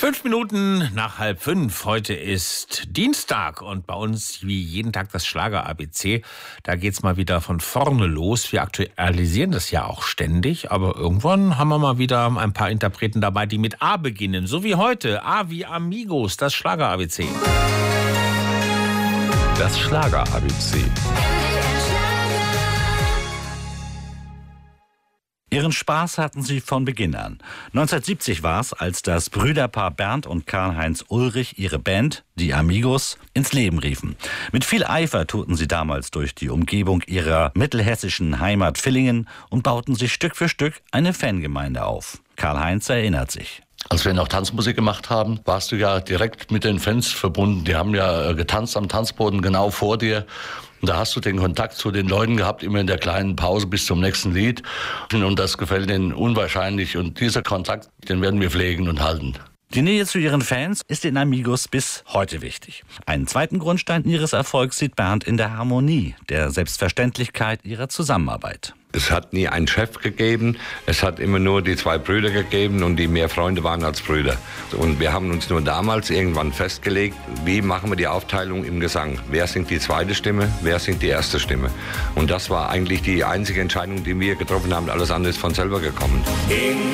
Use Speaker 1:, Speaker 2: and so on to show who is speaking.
Speaker 1: 5 Minuten nach 4:30. Heute ist Dienstag und bei uns wie jeden Tag das Schlager-ABC. Da geht's mal wieder von vorne los. Wir aktualisieren das ja auch ständig, aber irgendwann haben wir mal wieder ein paar Interpreten dabei, die mit A beginnen. So wie heute. A wie Amigos, das Schlager-ABC.
Speaker 2: Das Schlager-ABC.
Speaker 3: Ihren Spaß hatten sie von Beginn an. 1970 war es, als das Brüderpaar Bernd und Karl-Heinz Ulrich ihre Band, die Amigos, ins Leben riefen. Mit viel Eifer tourten sie damals durch die Umgebung ihrer mittelhessischen Heimat Villingen und bauten sich Stück für Stück eine Fangemeinde auf. Karl-Heinz erinnert sich.
Speaker 4: Als wir noch Tanzmusik gemacht haben, warst du ja direkt mit den Fans verbunden. Die haben ja getanzt am Tanzboden genau vor dir. Und da hast du den Kontakt zu den Leuten gehabt, immer in der kleinen Pause bis zum nächsten Lied. Und das gefällt ihnen unwahrscheinlich. Und dieser Kontakt, den werden wir pflegen und halten.
Speaker 3: Die Nähe zu ihren Fans ist den Amigos bis heute wichtig. Einen zweiten Grundstein ihres Erfolgs sieht Bernd in der Harmonie, der Selbstverständlichkeit ihrer Zusammenarbeit.
Speaker 2: Es hat nie einen Chef gegeben, es hat immer nur die zwei Brüder gegeben und die mehr Freunde waren als Brüder. Und wir haben uns nur damals irgendwann festgelegt, wie machen wir die Aufteilung im Gesang. Wer singt die zweite Stimme, wer singt die erste Stimme. Und das war eigentlich die einzige Entscheidung, die wir getroffen haben. Alles andere ist von selber gekommen.